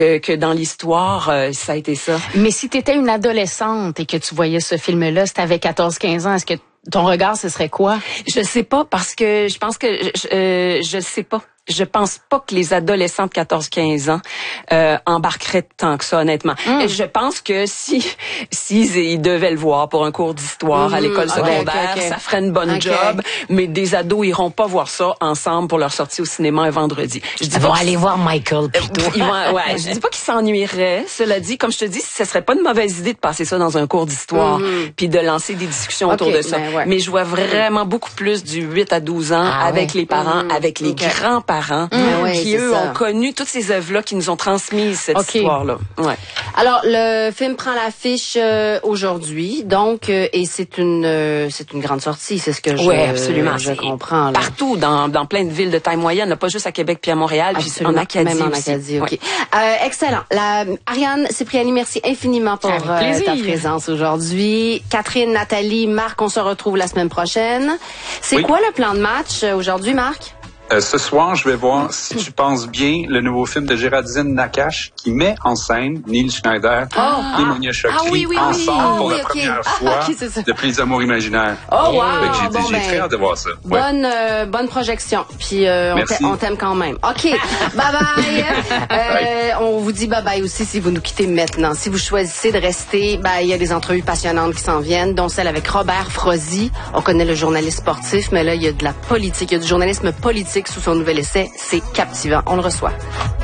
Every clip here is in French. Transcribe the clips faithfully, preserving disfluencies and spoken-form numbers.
que, que dans l'histoire, euh, ça a été ça. Mais si tu étais une adolescente et que tu voyais ce film-là, si tu avais quatorze quinze ans, est-ce que ton regard, ce serait quoi? Je sais pas, parce que je pense que je, euh, je sais pas. Je pense pas que les adolescents de quatorze quinze ans euh, embarqueraient tant que ça, honnêtement. Mm. Et je pense que si s'ils ils devaient le voir pour un cours d'histoire mm. à l'école secondaire, okay, okay, okay. ça ferait une bonne okay. job. Mais des ados iront pas voir ça ensemble pour leur sortie au cinéma un vendredi. Je dis ils vont aller voir Michael plutôt. Ils vont, ouais, je dis pas qu'ils s'ennuieraient. Cela dit, comme je te dis, ce serait pas une mauvaise idée de passer ça dans un cours d'histoire, mm. puis de lancer des discussions okay, autour de ça. Ben ouais. Mais je vois vraiment beaucoup plus du huit à douze ans ah, avec ouais. les parents, mm. avec les okay. grands-parents. Mmh, ouais, qui eux ça. ont connu toutes ces œuvres-là qui nous ont transmis cette okay. histoire-là. Ouais. Alors le film prend l'affiche euh, aujourd'hui, donc euh, et c'est une euh, c'est une grande sortie, c'est ce que je, ouais, absolument. Euh, je comprends. Là. Partout dans dans plein de villes de taille moyenne, là, pas juste à Québec puis à Montréal, puis en Acadie même en aussi. Acadie, ok. Ouais. Euh, excellent. La Ariane Cipriani, merci infiniment pour euh, ta présence aujourd'hui. Catherine, Nathalie, Marc, on se retrouve la semaine prochaine. C'est oui. quoi le plan de match euh, aujourd'hui, Marc? Euh, ce soir, je vais voir, si tu penses bien, le nouveau film de Géraldine Nakache qui met en scène Neil Schneider oh, et Monia Chokri ah, oui, oui, ensemble oui. pour oui, la okay. première ah, fois okay, depuis Les Amours imaginaires. Oh, wow! J'ai, bon, j'ai ben, très hâte de voir ça. Bonne, ouais. euh, bonne projection. Puis euh, on, on t'aime quand même. OK. Bye-bye. euh, on vous dit bye-bye aussi si vous nous quittez maintenant. Si vous choisissez de rester, ben, il y a des entrevues passionnantes qui s'en viennent, dont celle avec Robert Frozy. On connaît le journaliste sportif, mais là, il y a de la politique. Il y a du journalisme politique sous son nouvel essai. C'est captivant. On le reçoit.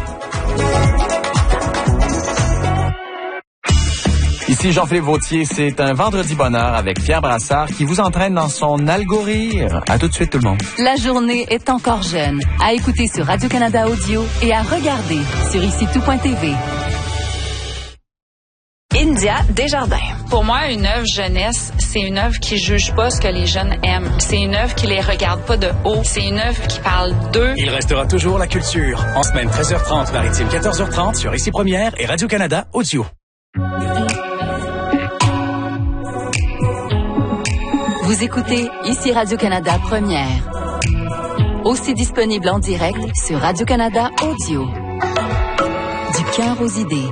Ici Jean-Philippe Vautier, c'est un vendredi bonheur avec Pierre Brassard qui vous entraîne dans son algorithme. À tout de suite tout le monde. La journée est encore jeune. À écouter sur Radio-Canada Audio et à regarder sur ici tout point t v. India Desjardins. Pour moi, une œuvre jeunesse, c'est une œuvre qui juge pas ce que les jeunes aiment. C'est une œuvre qui les regarde pas de haut. C'est une œuvre qui parle d'eux. Il restera toujours la culture. En semaine treize heures trente, maritime quatorze heures trente sur Ici Première et Radio-Canada Audio. Vous écoutez Ici Radio-Canada Première. Aussi disponible en direct sur Radio-Canada Audio. Du cœur aux idées.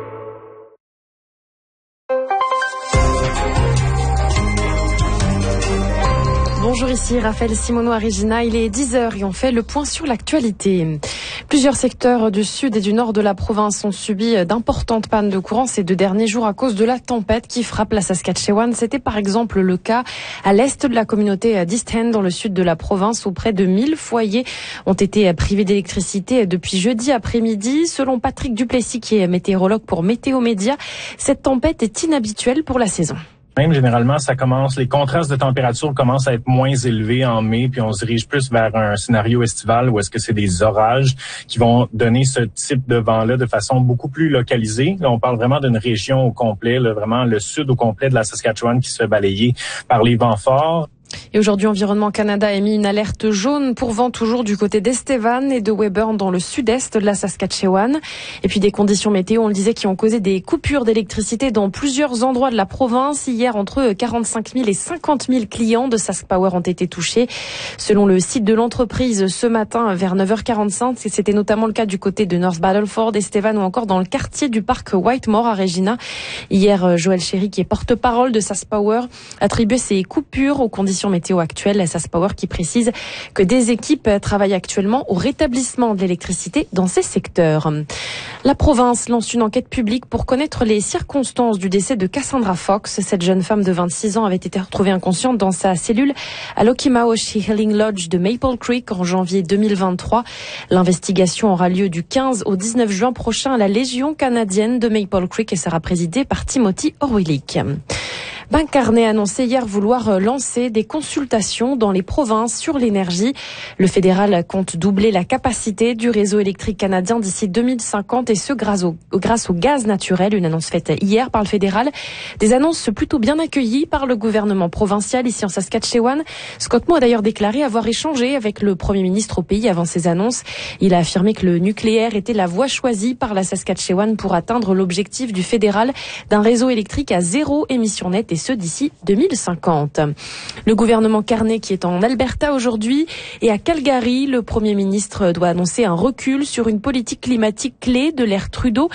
Bonjour, ici Raphaël Simoneau-Arigina. Il est dix heures et on fait le point sur l'actualité. Plusieurs secteurs du sud et du nord de la province ont subi d'importantes pannes de courant ces deux derniers jours à cause de la tempête qui frappe la Saskatchewan. C'était par exemple le cas à l'est de la communauté d'East End dans le sud de la province où près de mille foyers ont été privés d'électricité depuis jeudi après-midi. Selon Patrick Duplessis qui est météorologue pour Météo Média, cette tempête est inhabituelle pour la saison. Même généralement, ça commence, les contrastes de température commencent à être moins élevés en mai, puis on se dirige plus vers un scénario estival où est-ce que c'est des orages qui vont donner ce type de vent-là de façon beaucoup plus localisée. Là, on parle vraiment d'une région au complet, là, vraiment le sud au complet de la Saskatchewan qui se fait balayer par les vents forts. Et aujourd'hui, Environnement Canada a émis une alerte jaune pour vent toujours du côté d'Estevan et de Weyburn dans le sud-est de la Saskatchewan. Et puis des conditions météo, on le disait, qui ont causé des coupures d'électricité dans plusieurs endroits de la province. Hier, entre quarante-cinq mille et cinquante mille clients de SaskPower ont été touchés. Selon le site de l'entreprise, ce matin, vers neuf heures quarante-cinq, c'était notamment le cas du côté de North Battleford, Estevan ou encore dans le quartier du parc Whitemore à Regina. Hier, Joël Chéry, qui est porte-parole de SaskPower, attribuait ces coupures aux conditions météo actuelle, la SaskPower qui précise que des équipes travaillent actuellement au rétablissement de l'électricité dans ces secteurs. La province lance une enquête publique pour connaître les circonstances du décès de Cassandra Fox. Cette jeune femme de vingt-six ans avait été retrouvée inconsciente dans sa cellule à l'Okimaoshi Healing Lodge de Maple Creek en janvier deux mille vingt-trois. L'investigation aura lieu du quinze au dix-neuf juin prochain à la Légion canadienne de Maple Creek et sera présidée par Timothy Orwillick. Bank Carney a annoncé hier vouloir lancer des consultations dans les provinces sur l'énergie. Le fédéral compte doubler la capacité du réseau électrique canadien d'ici deux mille cinquante et ce grâce au, grâce au gaz naturel. Une annonce faite hier par le fédéral. Des annonces plutôt bien accueillies par le gouvernement provincial ici en Saskatchewan. Scott Moe a d'ailleurs déclaré avoir échangé avec le premier ministre au pays avant ces annonces. Il a affirmé que le nucléaire était la voie choisie par la Saskatchewan pour atteindre l'objectif du fédéral d'un réseau électrique à zéro émission nette et ce d'ici deux mille cinquante. Le gouvernement Carney qui est en Alberta aujourd'hui et à Calgary, le premier ministre doit annoncer un recul sur une politique climatique clé de l'ère Trudeau